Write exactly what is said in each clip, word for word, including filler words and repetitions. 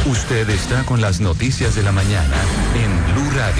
Usted está con las noticias de la mañana en Blue Radio.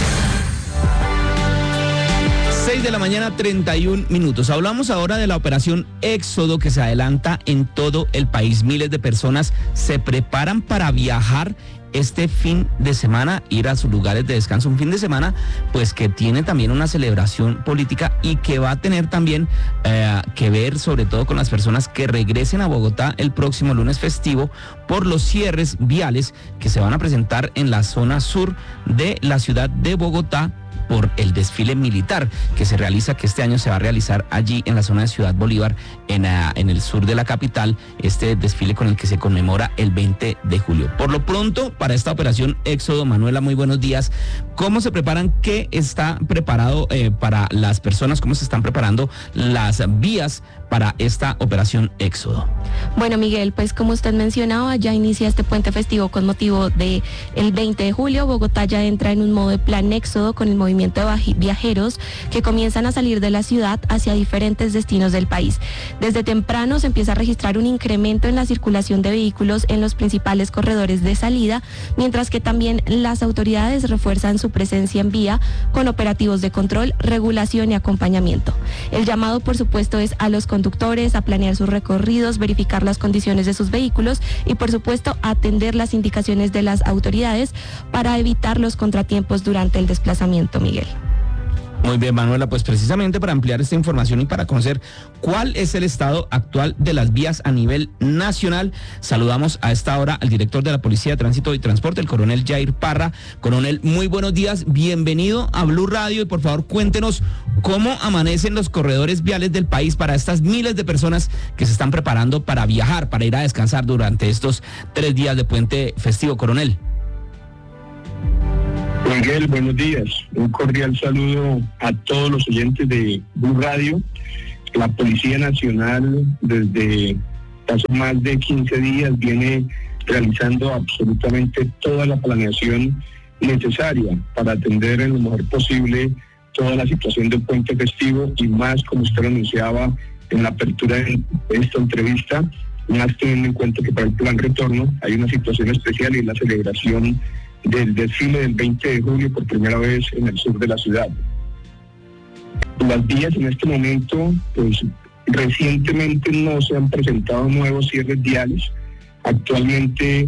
seis de la mañana, treinta y un minutos. Hablamos ahora de la operación Éxodo que se adelanta en todo el país. Miles de personas se preparan para viajar este fin de semana, ir a sus lugares de descanso, un fin de semana pues que tiene también una celebración política y que va a tener también eh, que ver sobre todo con las personas que regresen a Bogotá el próximo lunes festivo por los cierres viales que se van a presentar en la zona sur de la ciudad de Bogotá por el desfile militar que se realiza, que este año se va a realizar allí en la zona de Ciudad Bolívar, en, uh, en el sur de la capital, este desfile con el que se conmemora el veinte de julio. Por lo pronto, para esta operación Éxodo, Manuela, muy buenos días. ¿Cómo se preparan? ¿Qué está preparado eh, para las personas? ¿Cómo se están preparando las vías para esta operación Éxodo? Bueno, Miguel, pues como usted mencionaba, ya inicia este puente festivo con motivo del veinte de julio. Bogotá ya entra en un modo de plan Éxodo con el movimiento de viajeros que comienzan a salir de la ciudad hacia diferentes destinos del país. Desde temprano se empieza a registrar un incremento en la circulación de vehículos en los principales corredores de salida, mientras que también las autoridades refuerzan su presencia en vía con operativos de control, regulación y acompañamiento. El llamado, por supuesto, es a los conductores a planear sus recorridos, verificar las condiciones de sus vehículos y, por supuesto, atender las indicaciones de las autoridades para evitar los contratiempos durante el desplazamiento, Miguel. Muy bien, Manuela, pues precisamente para ampliar esta información y para conocer cuál es el estado actual de las vías a nivel nacional, saludamos a esta hora al director de la Policía de Tránsito y Transporte, el coronel Jair Parra. Coronel, muy buenos días, bienvenido a Blue Radio y por favor cuéntenos cómo amanecen los corredores viales del país para estas miles de personas que se están preparando para viajar, para ir a descansar durante estos tres días de puente festivo, coronel. Miguel, buenos días. Un cordial saludo a todos los oyentes de Blue Radio. La Policía Nacional desde hace más de quince días viene realizando absolutamente toda la planeación necesaria para atender en lo mejor posible toda la situación del puente festivo y más, como usted lo anunciaba en la apertura de esta entrevista, más teniendo en cuenta que para el plan retorno hay una situación especial y la celebración del desfile del veinte de julio por primera vez en el sur de la ciudad. Las vías en este momento, pues recientemente no se han presentado nuevos cierres viales. Actualmente